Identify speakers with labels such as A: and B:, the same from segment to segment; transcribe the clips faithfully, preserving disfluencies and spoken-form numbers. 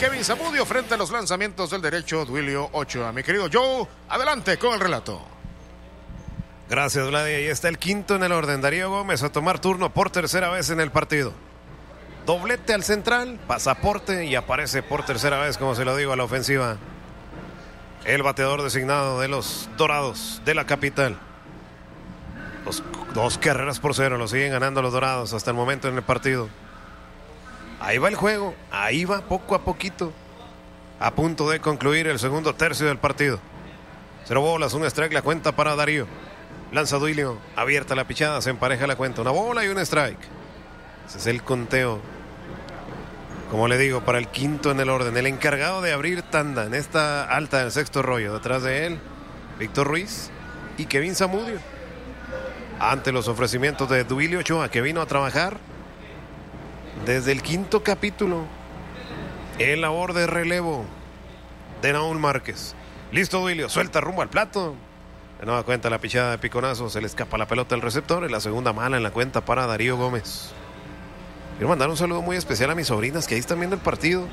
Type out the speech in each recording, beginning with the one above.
A: Kevin Zamudio frente a los lanzamientos del derecho Duilio Ochoa. Mi querido Joe, adelante con el relato.
B: Gracias, Vladi. Ahí está el quinto en el orden. Darío Gómez a tomar turno por tercera vez en el partido. Doblete al central, pasaporte y aparece por tercera vez, como se lo digo, a la ofensiva. El bateador designado de los Dorados de la capital. Dos, dos carreras por cero lo siguen ganando los Dorados hasta el momento en el partido. Ahí va el juego, ahí va poco a poquito. A punto de concluir el segundo tercio del partido. Cero bolas, un strike, la cuenta para Darío. Lanza Duilio, abierta la pichada, se empareja la cuenta. Una bola y un strike. Ese es el conteo, como le digo, para el quinto en el orden. El encargado de abrir tanda en esta alta del sexto rollo. Detrás de él, Víctor Ruiz y Kevin Zamudio. Ante los ofrecimientos de Duilio Ochoa, que vino a trabajar desde el quinto capítulo en labor de relevo de Naúl Márquez. Listo Duilio, suelta rumbo al plato. De nueva cuenta la pichada de piconazo, se le escapa la pelota al receptor. En la segunda mala en la cuenta para Darío Gómez. Quiero mandar un saludo muy especial a mis sobrinas que ahí están viendo el partido.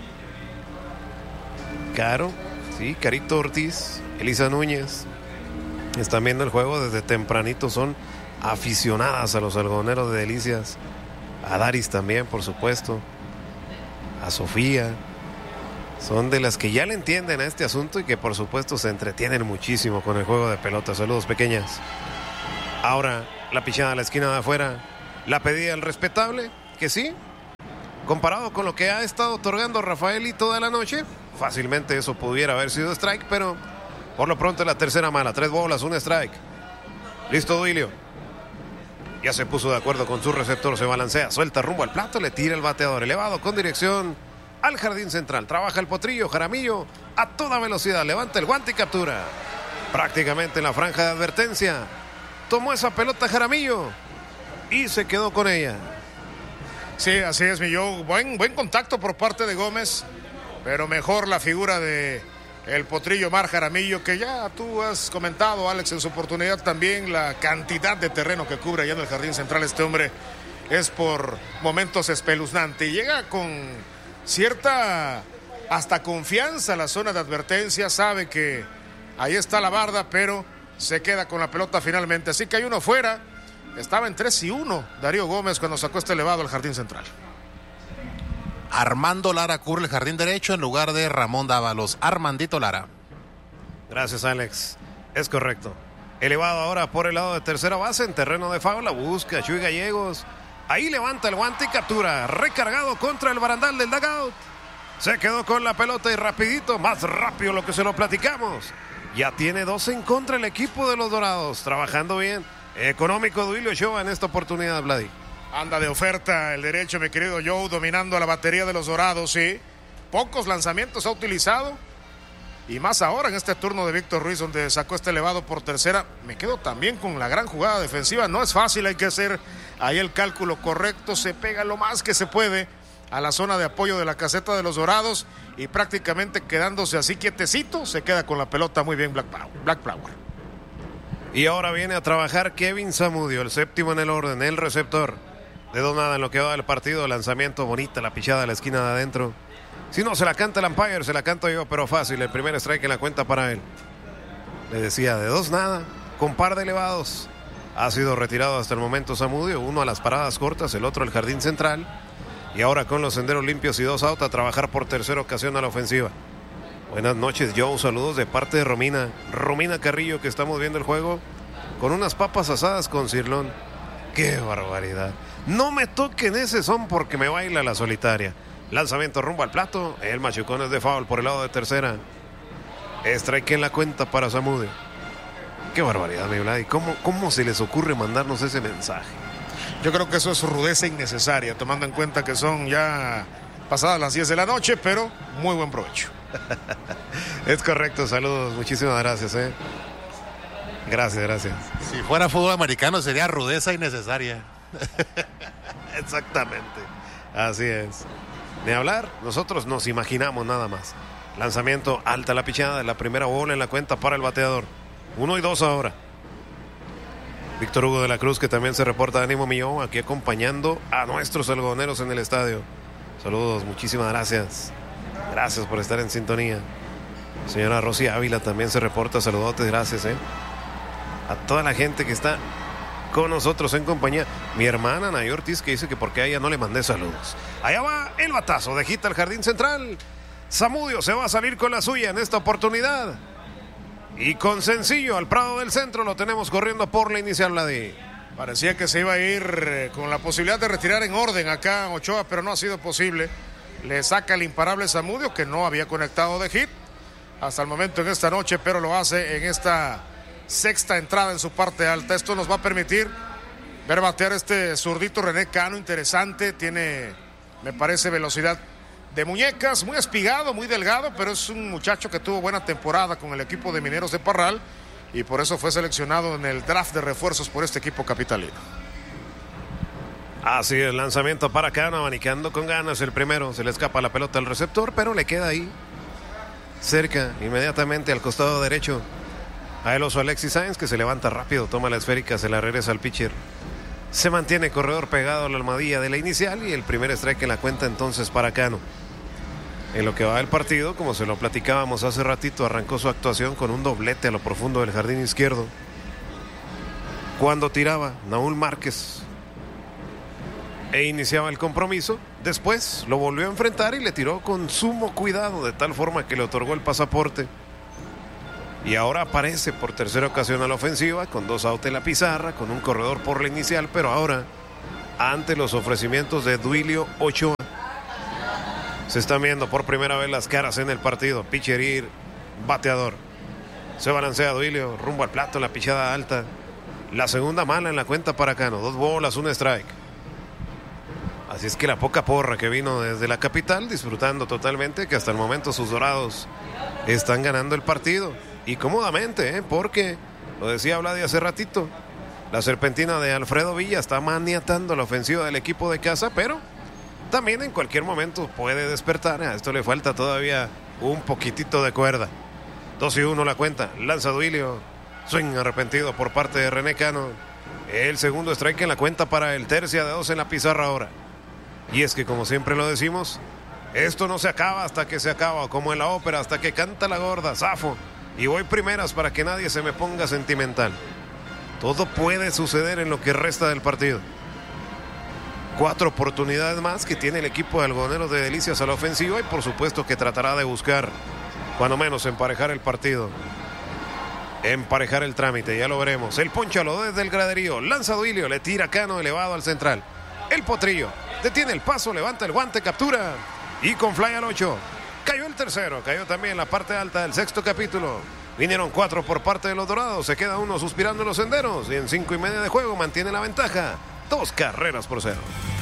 B: Caro, sí, Carito Ortiz, Elisa Núñez. Están viendo el juego desde tempranito, son aficionadas a los algodoneros de Delicias. A Daris también, por supuesto. A Sofía. Son de las que ya le entienden a este asunto y que por supuesto se entretienen muchísimo con el juego de pelota. Saludos, pequeñas. Ahora la pichada a la esquina de afuera. La pedía el respetable, que sí. Comparado con lo que ha estado otorgando Rafaeli toda la noche, fácilmente eso pudiera haber sido strike, pero por lo pronto la tercera mala. Tres bolas, un strike. Listo Duilio. Ya se puso de acuerdo con su receptor, se balancea, suelta rumbo al plato, le tira el bateador elevado con dirección al jardín central. Trabaja el potrillo, Jaramillo a toda velocidad, levanta el guante y captura. Prácticamente en la franja de advertencia. Tomó esa pelota Jaramillo y se quedó con ella.
A: Sí, así es, mi Joe. Buen, buen contacto por parte de Gómez, pero mejor la figura de el potrillo Mar Jaramillo, que ya tú has comentado, Alex, en su oportunidad también, la cantidad de terreno que cubre allá en el jardín central. Este hombre es por momentos espeluznante y llega con cierta hasta confianza a la zona de advertencia, sabe que ahí está la barda, pero se queda con la pelota finalmente. Así que hay uno fuera. Estaba en tres y uno Darío Gómez cuando sacó este elevado al jardín central.
C: Armando Lara cubre el jardín derecho en lugar de Ramón Dávalos. Armandito Lara.
B: Gracias, Alex. Es correcto. Elevado ahora por el lado de tercera base en terreno de foul. La busca Chuy Gallegos. Ahí levanta el guante y captura. Recargado contra el barandal del dugout. Se quedó con la pelota y rapidito, más rápido lo que se lo platicamos. Ya tiene dos en contra el equipo de los Dorados. Trabajando bien. Económico Duilio Ochoa en esta oportunidad, Vladi.
A: Anda de oferta el derecho, mi querido Joe, dominando a la batería de los Dorados, sí. Pocos lanzamientos ha utilizado. Y más ahora en este turno de Víctor Ruiz, donde sacó este elevado por tercera. Me quedo también con la gran jugada defensiva. No es fácil, hay que hacer ahí el cálculo correcto. Se pega lo más que se puede a la zona de apoyo de la caseta de los Dorados. Y prácticamente quedándose así quietecito, se queda con la pelota muy bien Black Power. Black Power.
B: Y ahora viene a trabajar Kevin Zamudio, el séptimo en el orden, el receptor. De dos nada en lo que va del partido. Lanzamiento bonita, la pichada a la esquina de adentro. Si no se la canta el umpire, se la canto yo, pero fácil. El primer strike en la cuenta para él. Le decía, de dos nada, con par de elevados. Ha sido retirado hasta el momento Zamudio. Uno a las paradas cortas, el otro al jardín central. Y ahora con los senderos limpios y dos out a trabajar por tercera ocasión a la ofensiva. Buenas noches, Joe. Saludos de parte de Romina. Romina Carrillo, que estamos viendo el juego con unas papas asadas con cirlón. ¡Qué barbaridad! No me toquen ese son porque me baila la solitaria. Lanzamiento rumbo al plato. El machucón es de foul por el lado de tercera. Strike en la cuenta para Zamudio. ¡Qué barbaridad, mi Vladi! ¿Cómo, ¿Cómo se les ocurre mandarnos ese mensaje?
A: Yo creo que eso es rudeza innecesaria, tomando en cuenta que son ya pasadas las diez de la noche, pero muy buen provecho.
B: Es correcto, saludos, muchísimas gracias, ¿eh? Gracias, gracias.
C: Si fuera fútbol americano sería rudeza innecesaria.
B: Exactamente, así es. Ni hablar, nosotros nos imaginamos nada más. Lanzamiento alta la pichada, la primera bola en la cuenta para el bateador. Uno y dos ahora. Víctor Hugo de la Cruz, que también se reporta de Ánimo Millón, aquí acompañando a nuestros algodoneros en el estadio. Saludos, muchísimas gracias. Gracias por estar en sintonía. Señora Rosy Ávila también se reporta. Saludotes, gracias, ¿eh? A toda la gente que está con nosotros en compañía. Mi hermana Nay Ortiz, que dice que porque a ella no le mandé saludos. Allá va el batazo de hit al jardín central. Zamudio se va a salir con la suya en esta oportunidad. Y con sencillo al Prado del Centro lo tenemos corriendo por la inicial, la de...
A: Parecía que se iba a ir eh, con la posibilidad de retirar en orden acá Ochoa, pero no ha sido posible. Le saca el imparable Zamudio, que no había conectado de hit hasta el momento en esta noche, pero lo hace en esta sexta entrada en su parte alta. Esto nos va a permitir ver batear este zurdito René Cano, interesante, tiene, me parece, velocidad de muñecas, muy espigado, muy delgado, pero es un muchacho que tuvo buena temporada con el equipo de Mineros de Parral y por eso fue seleccionado en el draft de refuerzos por este equipo capitalino.
B: Así el lanzamiento para Cano, abanicando con ganas el primero, se le escapa la pelota al receptor, pero le queda ahí cerca, inmediatamente al costado derecho a el oso Alexis Sáenz, que se levanta rápido, toma la esférica, se la regresa al pitcher. Se mantiene corredor pegado a la almohadilla de la inicial y el primer strike en la cuenta entonces para Cano. En lo que va del partido, como se lo platicábamos hace ratito, arrancó su actuación con un doblete a lo profundo del jardín izquierdo. Cuando tiraba Naúl Márquez e iniciaba el compromiso, después lo volvió a enfrentar y le tiró con sumo cuidado, de tal forma que le otorgó el pasaporte. Y ahora aparece por tercera ocasión a la ofensiva, con dos outs en la pizarra, con un corredor por la inicial, pero ahora ante los ofrecimientos de Duilio Ochoa. Se están viendo por primera vez las caras en el partido. Pitcher y bateador. Se balancea Duilio rumbo al plato, la pichada alta. La segunda mala en la cuenta para Cano. Dos bolas, un strike. Así es que la poca porra que vino desde la capital, disfrutando totalmente, que hasta el momento sus dorados están ganando el partido. Y cómodamente, ¿eh? Porque, lo decía Vladi hace ratito, la serpentina de Alfredo Villa está maniatando la ofensiva del equipo de casa, pero también en cualquier momento puede despertar. A esto le falta todavía un poquitito de cuerda. Dos y uno la cuenta. Lanza Duilio. Swing arrepentido por parte de René Cano. El segundo strike en la cuenta para el tercia de dos en la pizarra ahora. Y es que, como siempre lo decimos, esto no se acaba hasta que se acaba, como en la ópera, hasta que canta la gorda, zafo. Y voy primeras para que nadie se me ponga sentimental. Todo puede suceder en lo que resta del partido. Cuatro oportunidades más que tiene el equipo de Algodoneros de Delicias a la ofensiva y por supuesto que tratará de buscar, cuando menos, emparejar el partido. Emparejar el trámite, ya lo veremos. El ponchalo desde el graderío. Lanza Duilio, le tira Cano elevado al central. El potrillo detiene el paso, levanta el guante, captura. Y con fly al ocho. Cayó el tercero, cayó también la parte alta del sexto capítulo. Vinieron cuatro por parte de los Dorados. Se queda uno suspirando en los senderos. Y en cinco y media de juego mantiene la ventaja. Dos carreras por cero.